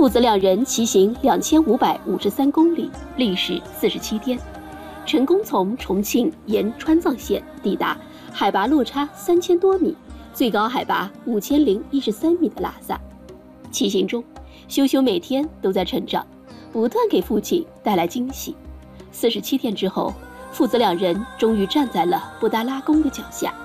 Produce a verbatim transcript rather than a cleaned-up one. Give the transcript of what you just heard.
父子两人骑行两千五百五十三公里，历时四十七天，成功从重庆沿川藏线抵达海拔落差三千多米、最高海拔五千零一十三米的拉萨。骑行中，羞羞每天都在成长，不断给父亲带来惊喜。四十七天之后，父子两人终于站在了布达拉宫的脚下。